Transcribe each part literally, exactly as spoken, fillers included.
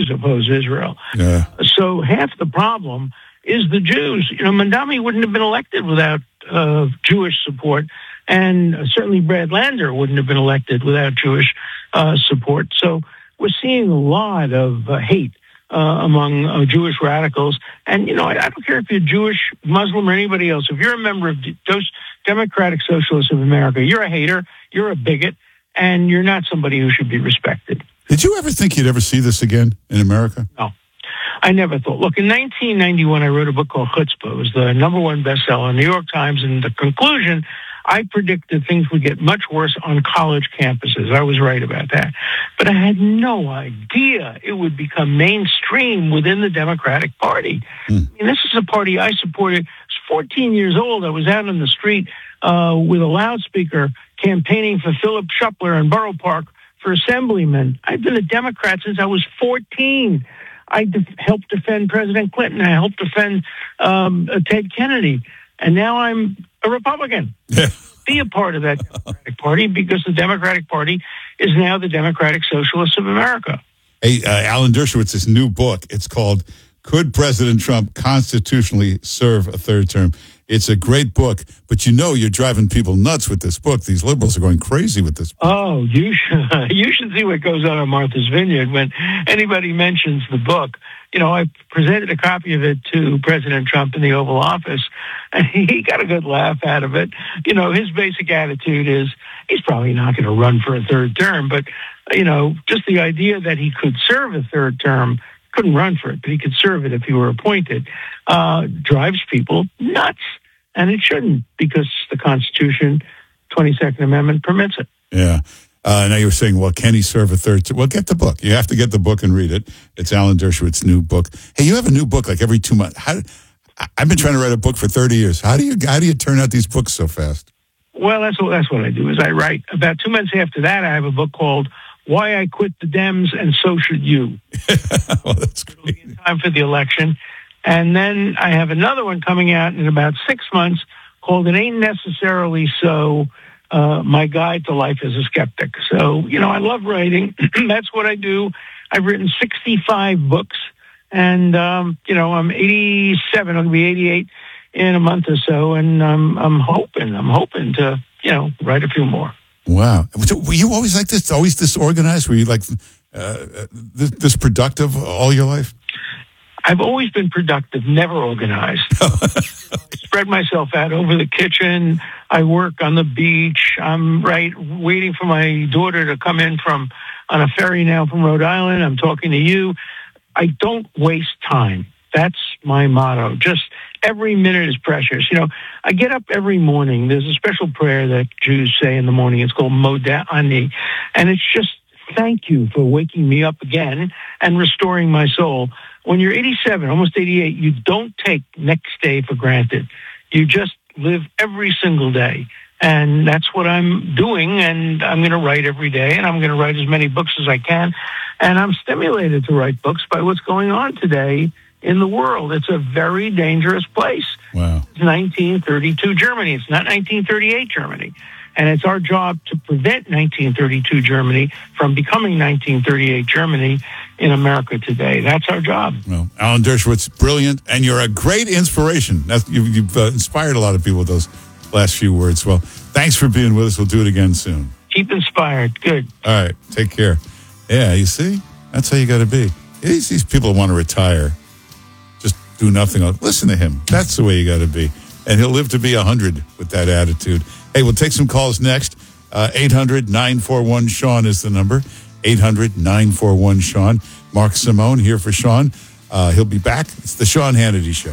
Jews oppose Israel. Yeah. So half the problem is the Jews. You know, Mandami wouldn't have been elected without uh, Jewish support, and certainly Brad Lander wouldn't have been elected without Jewish uh, support. So we're seeing a lot of uh, hate uh, among uh, Jewish radicals. And, you know, I, I don't care if you're Jewish, Muslim, or anybody else. If you're a member of those Democratic Socialists of America, you're a hater, you're a bigot, and you're not somebody who should be respected. Did you ever think you'd ever see this again in America? No. I never thought. Look, in nineteen ninety-one, I wrote a book called Chutzpah. It was the number one bestseller in the New York Times. And the conclusion, I predicted things would get much worse on college campuses. I was right about that. But I had no idea it would become mainstream within the Democratic Party. Mm. I mean, this is a party I supported. I was fourteen years old. I was out on the street uh, with a loudspeaker campaigning for Philip Shuppler in Borough Park for assemblyman. I've been a Democrat since I was fourteen. I de- helped defend President Clinton. I helped defend um, uh, Ted Kennedy. And now I'm a Republican. Yeah. Be a part of that Democratic Party, because the Democratic Party is now the Democratic Socialists of America. Hey, uh, Alan Dershowitz's new book, it's called Could President Trump Constitutionally Serve a Third Term? It's a great book, but you know you're driving people nuts with this book. These liberals are going crazy with this book. Oh, you should, you should see what goes on at Martha's Vineyard when anybody mentions the book. You know, I presented a copy of it to President Trump in the Oval Office, and he got a good laugh out of it. You know, his basic attitude is he's probably not going to run for a third term, but, you know, just the idea that he could serve a third term, couldn't run for it, but he could serve it if he were appointed, uh, drives people nuts. And it shouldn't, because the Constitution, twenty-second Amendment, permits it. Yeah. Uh, now you were saying, well, can he serve a third term? Well, get the book. You have to get the book and read it. It's Alan Dershowitz's new book. Hey, you have a new book like every two months. How? I've been trying to write a book for thirty years. How do you how do you turn out these books so fast? Well, that's what, that's what I do, is I write. About two months after that, I have a book called Why I Quit the Dems and So Should You. Well, that's great. It'll be in time for the election. And then I have another one coming out in about six months called It Ain't Necessarily So, uh, My Guide to Life as a Skeptic. So, you know, I love writing. That's what I do. I've written sixty-five books. And, um, you know, I'm eighty-seven. I'm going to be eighty-eight in a month or so. And I'm, I'm hoping, I'm hoping to, you know, write a few more. Wow. Were you always like this, always disorganized? Were you like uh, this, this productive all your life? I've always been productive, never organized. I spread myself out over the kitchen. I work on the beach. I'm right waiting for my daughter to come in from on a ferry now from Rhode Island. I'm talking to you. I don't waste time. That's my motto. Just every minute is precious. You know, I get up every morning. There's a special prayer that Jews say in the morning. It's called Modeh Ani. And it's just, thank you for waking me up again and restoring my soul. When you're eighty-seven, almost eighty-eight, you don't take next day for granted. You just live every single day. And that's what I'm doing. And I'm going to write every day. And I'm going to write as many books as I can. And I'm stimulated to write books by what's going on today in the world. It's a very dangerous place. Wow. It's nineteen thirty-two Germany. It's not nineteen thirty-eight Germany. And it's our job to prevent nineteen thirty-two Germany from becoming nineteen thirty-eight Germany in America today. That's our job. Well, Alan Dershowitz, brilliant, and you're a great inspiration. That's, you've you've uh, inspired a lot of people with those last few words. Well, thanks for being with us. We'll do it again soon. Keep inspired. Good. All right. Take care. Yeah, you see? That's how you got to be. These, these people want to retire, just do nothing else. Listen to him. That's the way you got to be. And he'll live to be one hundred with that attitude. Hey, we'll take some calls next. Uh, eight hundred nine four one Sean is the number. eight hundred nine four one Sean. Mark Simone here for Sean. Uh, he'll be back. It's the Sean Hannity Show.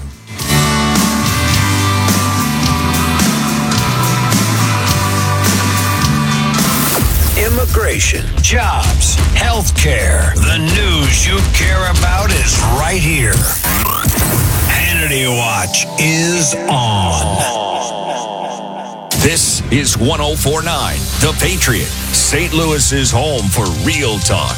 Immigration, jobs, healthcare. The news you care about is right here. Hannity Watch is on. This is one oh four point nine The Patriot, Saint Louis's home for real talk.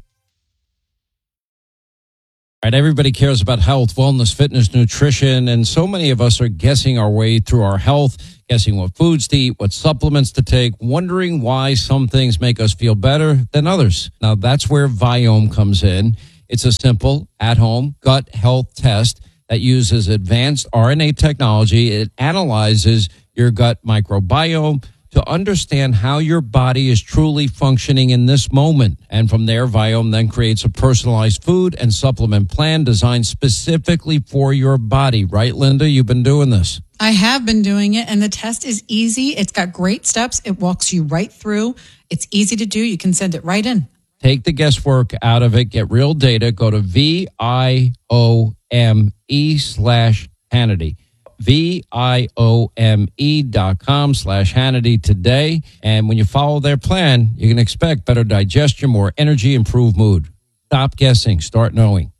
All right, everybody cares about health, wellness, fitness, nutrition, and so many of us are guessing our way through our health, guessing what foods to eat, what supplements to take, wondering why some things make us feel better than others. Now, that's where Viome comes in. It's a simple, at-home gut health test that uses advanced R N A technology. It analyzes your gut microbiome to understand how your body is truly functioning in this moment. And from there, Viome then creates a personalized food and supplement plan designed specifically for your body. Right, Linda? You've been doing this. I have been doing it, and the test is easy. It's got great steps. It walks you right through. It's easy to do. You can send it right in. Take the guesswork out of it. Get real data. Go to V I O M E slash Hannity. V I O M E dot com slash Hannity today. And when you follow their plan, you can expect better digestion, more energy, improved mood. Stop guessing. Start knowing.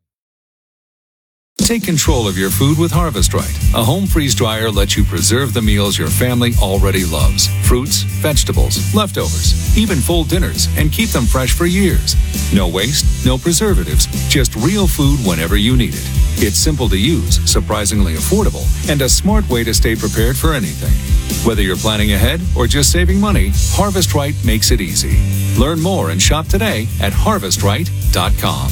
Take control of your food with Harvest Right. A home freeze dryer lets you preserve the meals your family already loves. Fruits, vegetables, leftovers, even full dinners, and keep them fresh for years. No waste, no preservatives, just real food whenever you need it. It's simple to use, surprisingly affordable, and a smart way to stay prepared for anything. Whether you're planning ahead or just saving money, Harvest Right makes it easy. Learn more and shop today at harvest right dot com.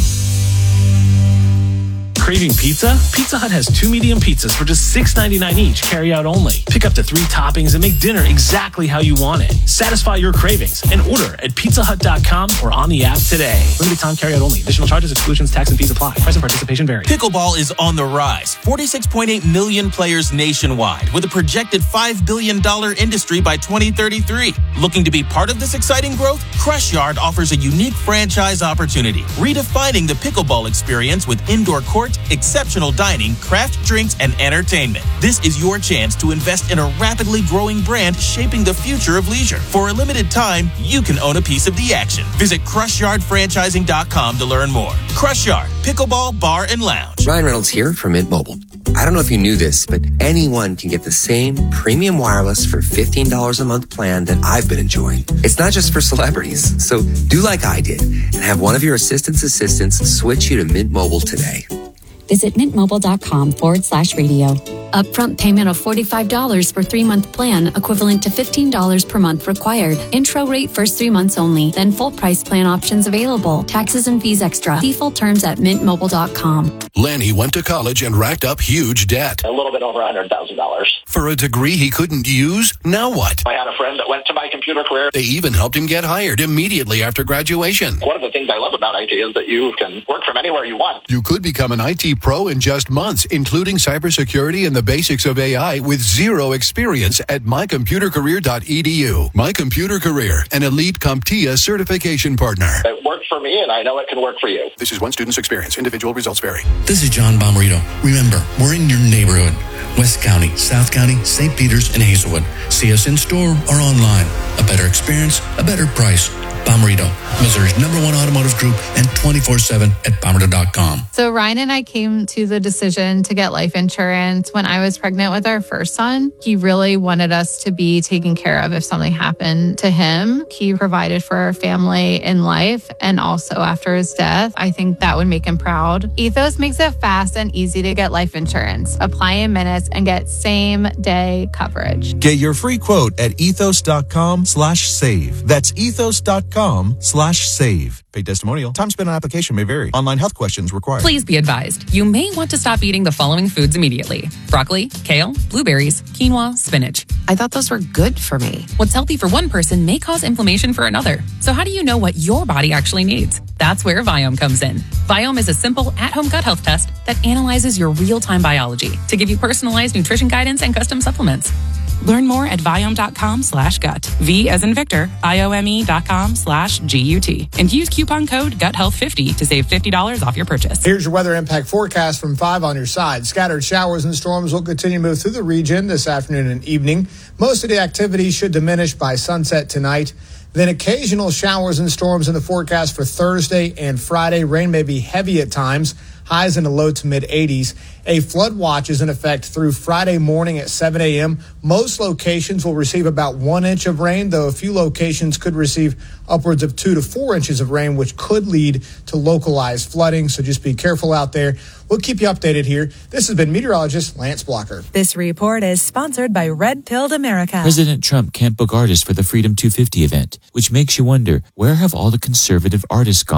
Craving pizza? Pizza Hut has two medium pizzas for just six ninety-nine each, carry out only. Pick up to three toppings and make dinner exactly how you want it. Satisfy your cravings and order at pizza hut dot com or on the app today. Limited time carry out only. Additional charges, exclusions, tax, and fees apply. Price and participation vary. Pickleball is on the rise. forty-six point eight million players nationwide with a projected five billion dollars industry by twenty thirty-three. Looking to be part of this exciting growth? Crush Yard offers a unique franchise opportunity, redefining the pickleball experience with indoor court, exceptional dining, craft drinks, and entertainment. This is your chance to invest in a rapidly growing brand shaping the future of leisure. For a limited time, you can own a piece of the action. Visit crush yard franchising dot com to learn more. Crush Yard, pickleball, bar, and lounge. Ryan Reynolds here from Mint Mobile. I don't know if you knew this, but anyone can get the same premium wireless for fifteen dollars a month plan that I've been enjoying. It's not just for celebrities. So do like I did and have one of your assistant's assistants switch you to Mint Mobile today. Visit mintmobile.com forward slash radio. Upfront payment of forty-five dollars for three-month plan, equivalent to fifteen dollars per month required. Intro rate first three months only, then full price plan options available. Taxes and fees extra. See full terms at mint mobile dot com. Lanny went to college and racked up huge debt. A little bit over one hundred thousand dollars. For a degree he couldn't use? Now what? I had a friend that went to my computer career. They even helped him get hired immediately after graduation. One of the things I love about I T is that you can work from anywhere you want. You could become an I T pro in just months, including cybersecurity and the basics of A I with zero experience at my computer career dot e d u. My Computer Career, an elite CompTIA certification partner. It worked for me, and I know it can work for you. This is one student's experience. Individual results vary. This is John Bomarito. Remember, we're in your neighborhood. West County, South County, Saint Peters, and Hazelwood. See us in store or online. A better experience, a better price. Bomarito, Missouri's number one automotive group, and twenty-four seven at bomarito dot com. So Ryan and I came to the decision to get life insurance when I was pregnant with our first son. He really wanted us to be taken care of if something happened to him. He provided for our family in life and also after his death. I think that would make him proud. Ethos makes it fast and easy to get life insurance. Apply in minutes and get same day coverage. Get your free quote at ethos dot com slash save. That's ethos dot com slash save. Paid testimonial. Time spent on application may vary. Online health questions required. Please be advised, you may want to stop eating the following foods immediately. Broccoli, kale, blueberries, quinoa, spinach. I thought those were good for me. What's healthy for one person may cause inflammation for another. So how do you know what your body actually needs? That's where Viome comes in. Viome is a simple at-home gut health test that analyzes your real-time biology to give you personalized nutrition guidance and custom supplements. Learn more at Viome dot com slash gut. V as in Victor, I O M E dot com slash G U T. And use coupon code gut health fifty to save fifty dollars off your purchase. Here's your weather impact forecast from five on your side. Scattered showers and storms will continue to move through the region this afternoon and evening. Most of the activity should diminish by sunset tonight. Then occasional showers and storms in the forecast for Thursday and Friday. Rain may be heavy at times. Highs in the low to mid eighties. A flood watch is in effect through Friday morning at seven a.m. Most locations will receive about one inch of rain, though a few locations could receive upwards of two to four inches of rain, which could lead to localized flooding. So just be careful out there. We'll keep you updated here. This has been meteorologist Lance Blocker. This report is sponsored by Red Pilled America. President Trump can't book artists for the Freedom two fifty event, which makes you wonder, where have all the conservative artists gone?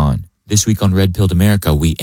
This week on Red Pilled America, we